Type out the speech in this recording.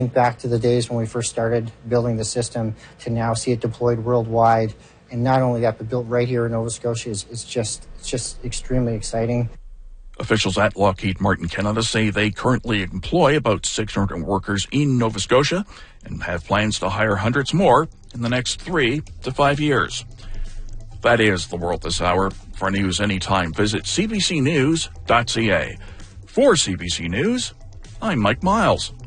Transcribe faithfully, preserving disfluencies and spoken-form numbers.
Back to the days when we first started building the system to now see it deployed worldwide, and not only that, but built right here in Nova Scotia is, is just it's just extremely exciting. Officials at Lockheed Martin Canada say they currently employ about six hundred workers in Nova Scotia and have plans to hire hundreds more in the next three to five years. That is the world this hour. For news anytime, visit c b c news dot c a. For C B C News, I'm Mike Miles.